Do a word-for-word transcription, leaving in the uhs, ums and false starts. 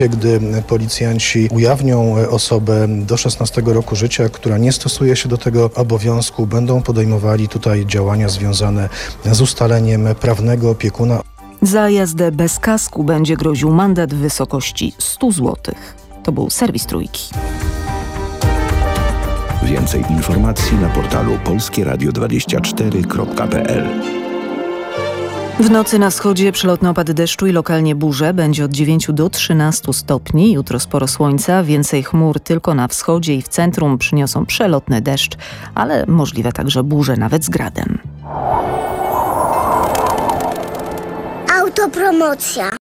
Gdy policjanci ujawnią osobę do szesnastego roku życia, która nie stosuje się do tego obowiązku, będą podejmowali tutaj działania związane z ustaleniem prawnego opiekuna. Za jazdę bez kasku będzie groził mandat w wysokości stu złotych. To był serwis Trójki. Więcej informacji na portalu polskie radio dwadzieścia cztery kropka p l. W nocy na wschodzie przelotny opad deszczu i lokalnie burze. Będzie od dziewięciu do trzynastu stopni. Jutro sporo słońca, więcej chmur tylko na wschodzie i w centrum przyniosą przelotny deszcz, ale możliwe także burze nawet z gradem. Autopromocja.